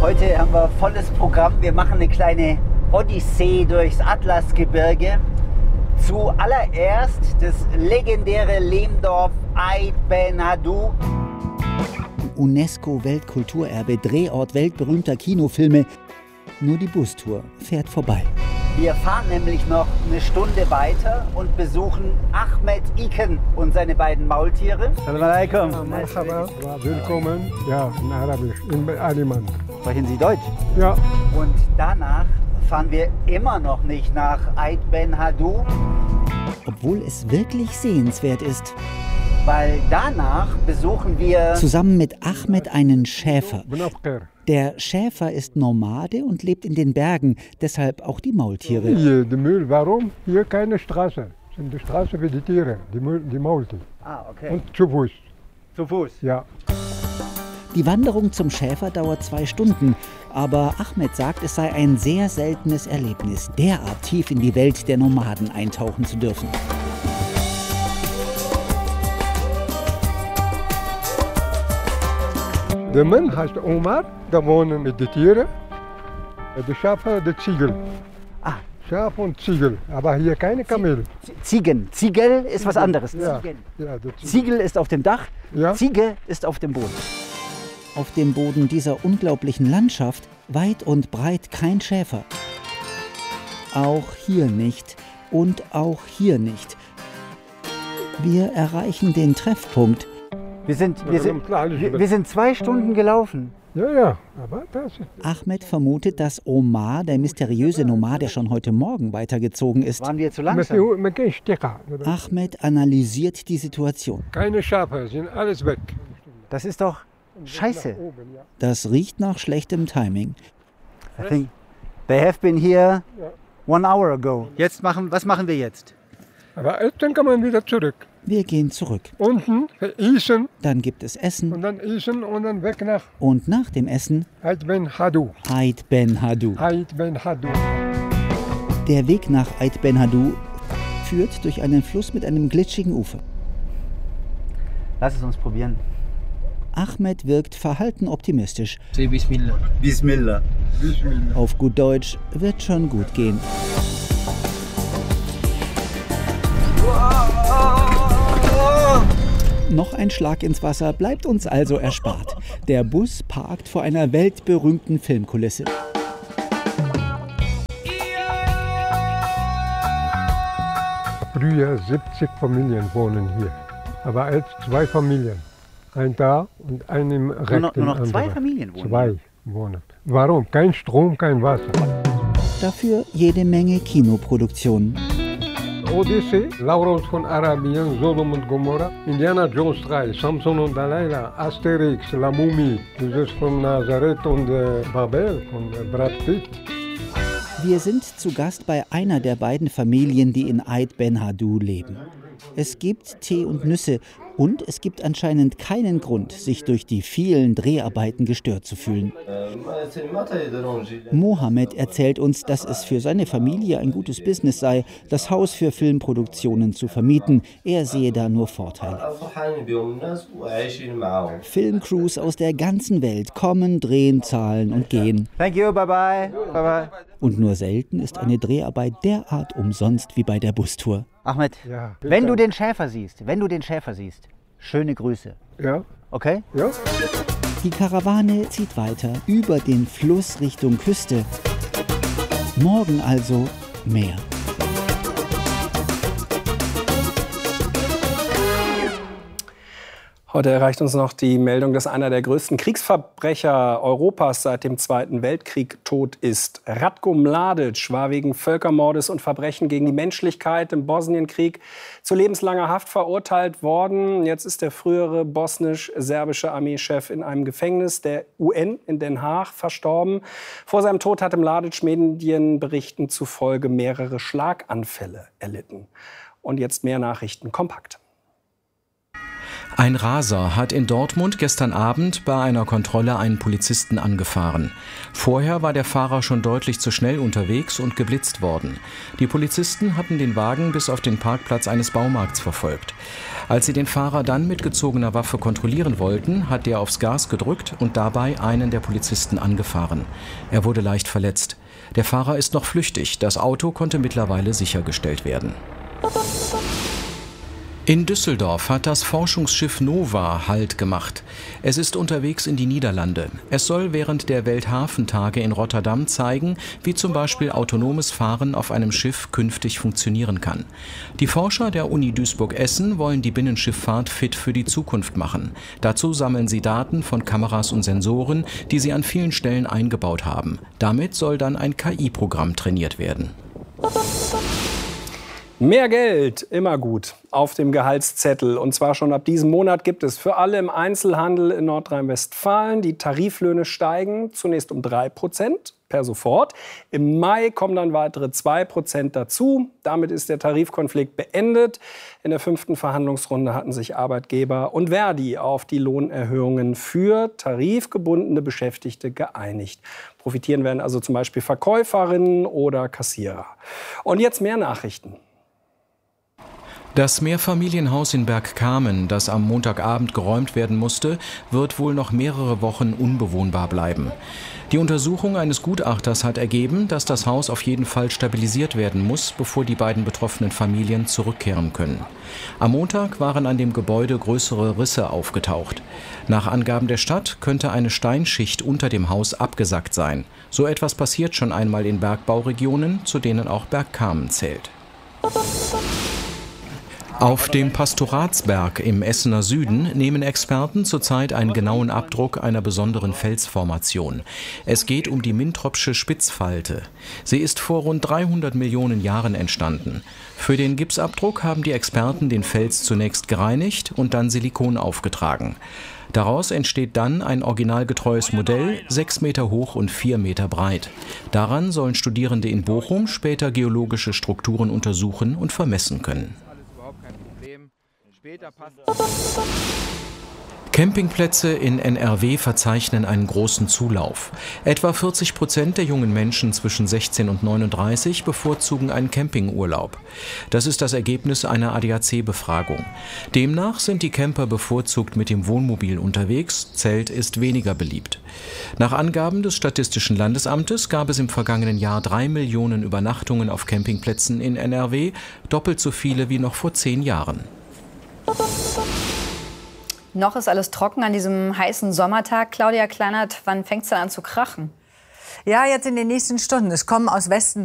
Heute haben wir volles Programm. Wir machen eine kleine Odyssee durchs Atlasgebirge. Zuallererst das legendäre Lehmdorf Ait Ben Haddou. UNESCO-Weltkulturerbe, Drehort weltberühmter Kinofilme. Nur die Bustour fährt vorbei. Wir fahren nämlich noch eine Stunde weiter und besuchen Ahmed Iken und seine beiden Maultiere. Assalamu alaikum. Marhaba, willkommen. Ja, in Arabisch, in Aliman. Sprechen Sie Deutsch? Ja. Und danach fahren wir immer noch nicht nach Ait Ben Haddou. Obwohl es wirklich sehenswert ist. Weil danach besuchen wir zusammen mit Ahmed einen Schäfer. Benafker. Der Schäfer ist Nomade und lebt in den Bergen, deshalb auch die Maultiere. Hier, die Müll, warum? Hier keine Straße. Die Straße für die Tiere, die Maultiere. Ah, okay. Und zu Fuß. Zu Fuß? Ja. Die Wanderung zum Schäfer dauert 2 Stunden, aber Ahmed sagt, es sei ein sehr seltenes Erlebnis, derart tief in die Welt der Nomaden eintauchen zu dürfen. Der Mann heißt Omar, da wohnen die Tiere. Die Schafe, die Ziegel. Ah. Schaf und Ziegel, aber hier keine Kamel. Ziegen. Ziegel ist was anderes. Ja. Ziegen. Ja, die Ziegel. Ziegel ist auf dem Dach, Ja. Ziege ist auf dem Boden. Auf dem Boden dieser unglaublichen Landschaft weit und breit kein Schäfer. Auch hier nicht und auch hier nicht. Wir erreichen den Treffpunkt. Wir sind 2 Stunden gelaufen. Ja, aber das ist... Ahmed vermutet, dass Omar, der mysteriöse Nomade, schon heute Morgen weitergezogen ist. Waren wir zu langsam? Ahmed analysiert die Situation. Keine Schafe, sind alles weg. Das ist doch scheiße. Das riecht nach schlechtem Timing. I think they have been here 1 hour ago. Was machen wir jetzt? Aber dann kann man wieder zurück. Wir gehen zurück. Unten essen. Dann gibt es Essen. Und dann essen und dann weg nach Und nach dem Essen Ait Ben Haddou. Ait Ben Haddou. Ait Ben Haddou. Der Weg nach Ait Ben Haddou führt durch einen Fluss mit einem glitschigen Ufer. Lass es uns probieren. Ahmed wirkt verhalten optimistisch. Bismillah. Bismillah. Auf gut Deutsch, wird schon gut gehen. Noch ein Schlag ins Wasser bleibt uns also erspart. Der Bus parkt vor einer weltberühmten Filmkulisse. Früher 70 Familien wohnen hier. Aber jetzt 2 Familien. Ein da und ein im rechten. Nur noch 2 Familien wohnen? 2 wohnen. Warum? Kein Strom, kein Wasser. Dafür jede Menge Kinoproduktionen. Odyssee, Laurels von Arabien, Sodom und Gomorra, Indiana Jones 3, Samson und Delilah, Asterix, La Mumie, Jesus von Nazareth und Babel von Brad Pitt. Wir sind zu Gast bei einer der beiden Familien, die in Ait Ben Haddou leben. Es gibt Tee und Nüsse und es gibt anscheinend keinen Grund, sich durch die vielen Dreharbeiten gestört zu fühlen. Mohammed erzählt uns, dass es für seine Familie ein gutes Business sei, das Haus für Filmproduktionen zu vermieten. Er sehe da nur Vorteile. Filmcrews aus der ganzen Welt kommen, drehen, zahlen und gehen. Thank you, bye bye. Bye bye. Und nur selten ist eine Dreharbeit derart umsonst wie bei der Bustour. Ahmed, Ja, wenn du den Schäfer siehst, schöne Grüße. Ja, Okay? ja. Die Karawane zieht weiter über den Fluss Richtung Küste. Morgen also mehr. Heute erreicht uns noch die Meldung, dass einer der größten Kriegsverbrecher Europas seit dem Zweiten Weltkrieg tot ist. Ratko Mladic war wegen Völkermordes und Verbrechen gegen die Menschlichkeit im Bosnienkrieg zu lebenslanger Haft verurteilt worden. Jetzt ist der frühere bosnisch-serbische Armeechef in einem Gefängnis der UN in Den Haag verstorben. Vor seinem Tod hatte Mladic Medienberichten zufolge mehrere Schlaganfälle erlitten. Und jetzt mehr Nachrichten kompakt. Ein Raser hat in Dortmund gestern Abend bei einer Kontrolle einen Polizisten angefahren. Vorher war der Fahrer schon deutlich zu schnell unterwegs und geblitzt worden. Die Polizisten hatten den Wagen bis auf den Parkplatz eines Baumarkts verfolgt. Als sie den Fahrer dann mit gezogener Waffe kontrollieren wollten, hat der aufs Gas gedrückt und dabei einen der Polizisten angefahren. Er wurde leicht verletzt. Der Fahrer ist noch flüchtig. Das Auto konnte mittlerweile sichergestellt werden. In Düsseldorf hat das Forschungsschiff Nova Halt gemacht. Es ist unterwegs in die Niederlande. Es soll während der Welthafentage in Rotterdam zeigen, wie zum Beispiel autonomes Fahren auf einem Schiff künftig funktionieren kann. Die Forscher der Uni Duisburg-Essen wollen die Binnenschifffahrt fit für die Zukunft machen. Dazu sammeln sie Daten von Kameras und Sensoren, die sie an vielen Stellen eingebaut haben. Damit soll dann ein KI-Programm trainiert werden. Mehr Geld, immer gut, auf dem Gehaltszettel. Und zwar schon ab diesem Monat gibt es für alle im Einzelhandel in Nordrhein-Westfalen. Die Tariflöhne steigen zunächst um 3% per sofort. Im Mai kommen dann weitere 2% dazu. Damit ist der Tarifkonflikt beendet. In der 5. Verhandlungsrunde hatten sich Arbeitgeber und Verdi auf die Lohnerhöhungen für tarifgebundene Beschäftigte geeinigt. Profitieren werden also zum Beispiel Verkäuferinnen oder Kassierer. Und jetzt mehr Nachrichten. Das Mehrfamilienhaus in Bergkamen, das am Montagabend geräumt werden musste, wird wohl noch mehrere Wochen unbewohnbar bleiben. Die Untersuchung eines Gutachters hat ergeben, dass das Haus auf jeden Fall stabilisiert werden muss, bevor die beiden betroffenen Familien zurückkehren können. Am Montag waren an dem Gebäude größere Risse aufgetaucht. Nach Angaben der Stadt könnte eine Steinschicht unter dem Haus abgesackt sein. So etwas passiert schon einmal in Bergbauregionen, zu denen auch Bergkamen zählt. Auf dem Pastoratsberg im Essener Süden nehmen Experten zurzeit einen genauen Abdruck einer besonderen Felsformation. Es geht um die Minntropsche Spitzfalte. Sie ist vor rund 300 Millionen Jahren entstanden. Für den Gipsabdruck haben die Experten den Fels zunächst gereinigt und dann Silikon aufgetragen. Daraus entsteht dann ein originalgetreues Modell, 6 Meter hoch und 4 Meter breit. Daran sollen Studierende in Bochum später geologische Strukturen untersuchen und vermessen können. Campingplätze in NRW verzeichnen einen großen Zulauf. Etwa 40% der jungen Menschen zwischen 16 und 39 bevorzugen einen Campingurlaub. Das ist das Ergebnis einer ADAC-Befragung. Demnach sind die Camper bevorzugt mit dem Wohnmobil unterwegs, Zelt ist weniger beliebt. Nach Angaben des Statistischen Landesamtes gab es im vergangenen Jahr 3 Millionen Übernachtungen auf Campingplätzen in NRW, doppelt so viele wie noch vor 10 Jahren. Noch ist alles trocken an diesem heißen Sommertag. Claudia Kleinert, wann fängt es denn an zu krachen? Ja, jetzt in den nächsten Stunden. Es kommen aus Westen